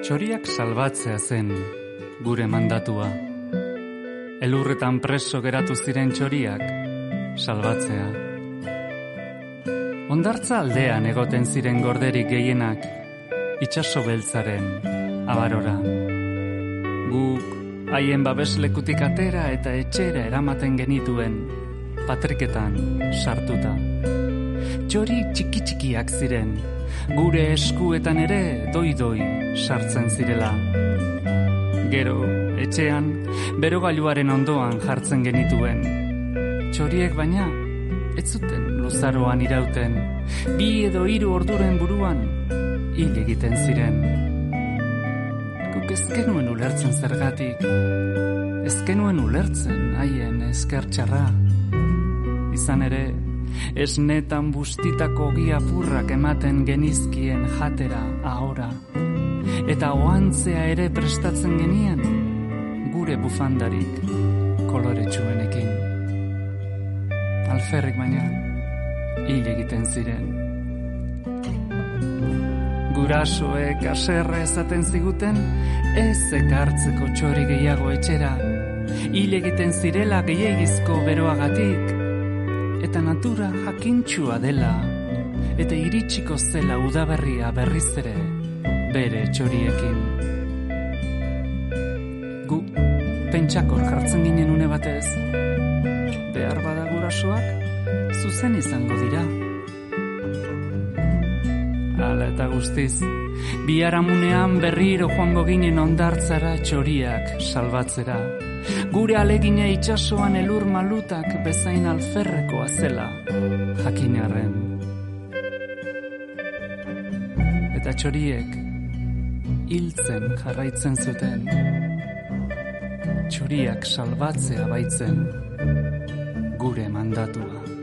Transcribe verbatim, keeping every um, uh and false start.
Txoriak salbatzea zen gure mandatua. Elurretan preso geratu ziren txoriak salbatzea. Hondartza aldean egoten ziren gorderik gehienak itsaso beltzaren abarora. Guk haien babeslekutik atera eta etxera eramaten genituen patriketan sartuta. Txori txiki-txikiak ziren, gure eskuetan ere doi-doi sartzen zirela. Gero, etxean, berogailuaren ondoan jartzen genituen. Txoriek baina, ez zuten luzaroan irauten, bi edo hiru orduren buruan hil egiten ziren. Guk ezkenuen ulertzen zergatik, ezkenuen ulertzen haien eskertxarra. Izan ere, esnetan bustitako giapurrak ematen genizkien jatera ahora, eta oantzea ere prestatzen genien gure bufandarik koloretsuenekin. Alferrik baina hil egiten ziren. Gurasoek aserre esaten ziguten ez ekartzeko txori gehiago etxera, hil egiten zirela gehiagizko beroagatik, eta natura jakintxua dela, eta iritsiko zela udaberria berriz ere bere txoriekin. Gu pentsakor jartzen ginen une batez, behar bada gurasoak zuzen izango dira. Hala eta guztiz, biharamunean berriro joango ginen hondartzara txoriak salbatzera. Gure alegina itsasoan elur malutak bezain alferrekoa zela jakinarren. Eta txoriek hiltzen jarraitzen zuten. Txoriak salbatzea baitzen gure mandatua.